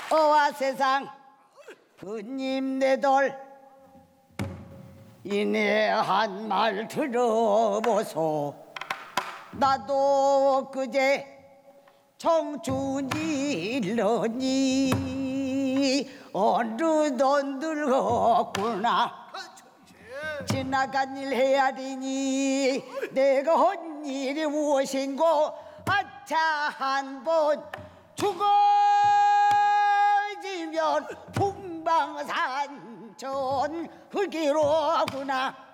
어와 세상 부님 내돌 이내 한 말 들어보소. 나도 그제 청춘이 일러니 어느 돈 늙었구나. 지나간 일 헤아리니 내가 한 일이 무엇인고. 아차 한번 죽어지면 풍방산천 흙이로구나.